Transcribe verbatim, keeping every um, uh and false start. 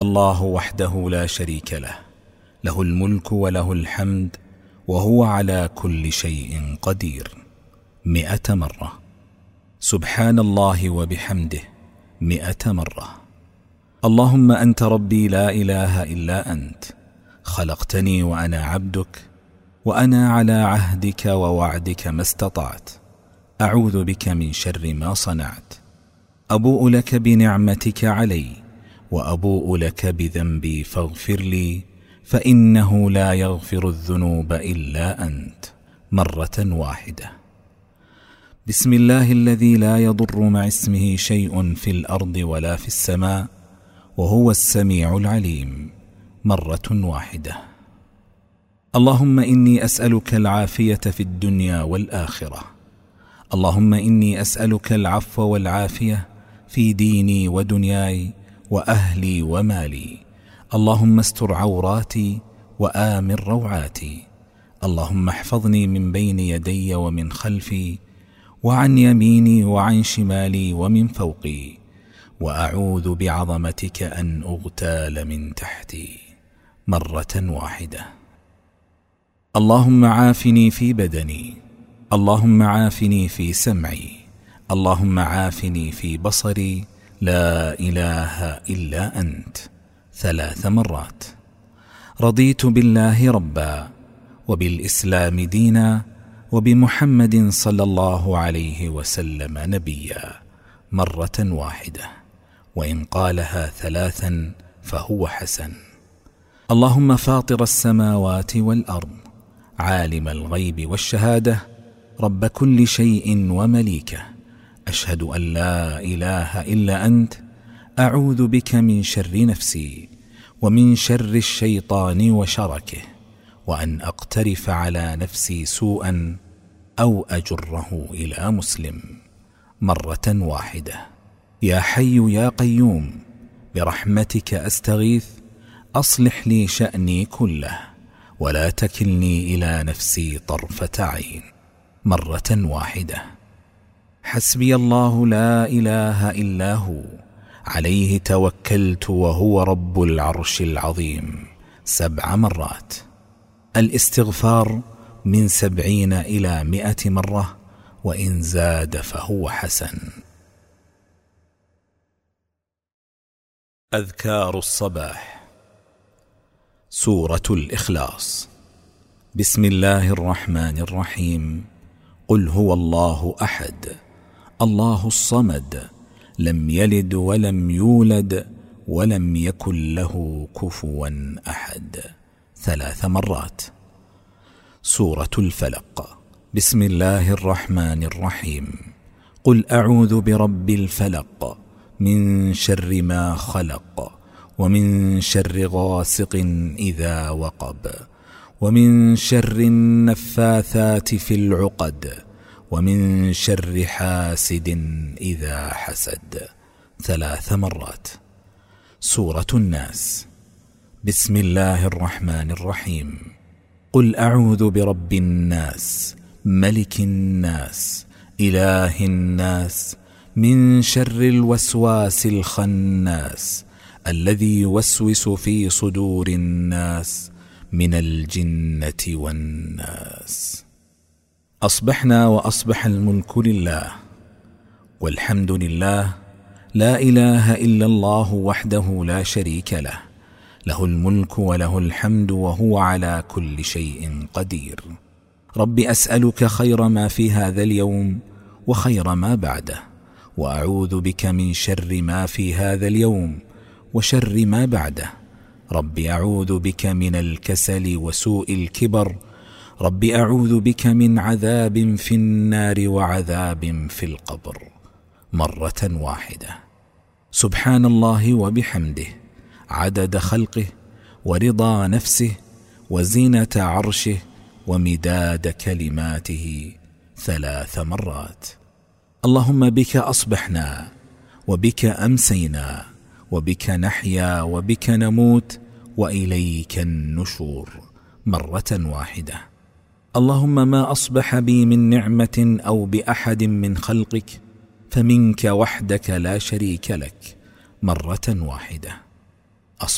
الله وحده لا شريك له، له الملك وله الحمد وهو على كل شيء قدير، مئة مرة. سبحان الله وبحمده، مئة مرة. اللهم أنت ربي لا إله إلا أنت، خلقتني وأنا عبدك، وأنا على عهدك ووعدك ما استطعت، أعوذ بك من شر ما صنعت. أبوء لك بنعمتك علي وأبوء لك بذنبي فاغفر لي، فإنه لا يغفر الذنوب إلا أنت، مرة واحدة. بسم الله الذي لا يضر مع اسمه شيء في الأرض ولا في السماء وهو السميع العليم، مرة واحدة. اللهم إني أسألك العافية في الدنيا والآخرة. اللهم إني أسألك العفو والعافية في ديني ودنياي وأهلي ومالي. اللهم استر عوراتي وآمن روعاتي. اللهم احفظني من بين يدي ومن خلفي وعن يميني وعن شمالي ومن فوقي، وأعوذ بعظمتك أن أغتال من تحتي، مرة واحدة. اللهم عافني في بدني، اللهم عافني في سمعي، اللهم عافني في بصري، لا إله إلا أنت، ثلاث مرات. رضيت بالله ربا وبالإسلام دينا وبمحمد صلى الله عليه وسلم نبيا، مرة واحدة، وإن قالها ثلاثا فهو حسن. اللهم فاطر السماوات والأرض، عالم الغيب والشهادة، رب كل شيء ومليكه، أشهد أن لا إله إلا أنت، أعوذ بك من شر نفسي ومن شر الشيطان وشركه، وأن أقترف على نفسي سوءا أو أجره إلى مسلم، مرة واحدة. يا حي يا قيوم، برحمتك أستغيث، أصلح لي شأني كله ولا تكلني إلى نفسي طرفة عين، مرة واحدة. حسبي الله لا إله إلا هو، عليه توكلت وهو رب العرش العظيم، سبع مرات. الاستغفار من سبعين إلى مئة مرة، وإن زاد فهو حسن. أذكار الصباح. سورة الإخلاص. بسم الله الرحمن الرحيم. قل هو الله أحد، الله الصمد، لم يلد ولم يولد ولم يكن له كفوا أحد، ثلاث مرات. سورة الفلق. بسم الله الرحمن الرحيم. قل أعوذ برب الفلق، من شر ما خلق، ومن شر غاسق إذا وقب، ومن شر النفاثات في العقد، ومن شر حاسد إذا حسد، ثلاث مرات. سورة الناس. بسم الله الرحمن الرحيم. قل أعوذ برب الناس، ملك الناس، إله الناس، من شر الوسواس الخناس، الذي يوسوس في صدور الناس من الجنة والناس. أصبحنا وأصبح الملك لله، والحمد لله، لا إله إلا الله وحده لا شريك له، له الملك وله الحمد وهو على كل شيء قدير. رب أسألك خير ما في هذا اليوم وخير ما بعده، وأعوذ بك من شر ما في هذا اليوم وشر ما بعده. رب أعوذ بك من الكسل وسوء الكبر. رب أعوذ بك من عذاب في النار وعذاب في القبر، مرة واحدة. سبحان الله وبحمده، عدد خلقه ورضا نفسه وزينة عرشه ومداد كلماته، ثلاث مرات. اللهم بك أصبحنا وبك أمسينا وبك نحيا وبك نموت وإليك النشور، مرة واحدة. اللهم ما أصبح بي من نعمة أو بأحد من خلقك فمنك وحدك لا شريك لك، مرة واحدة.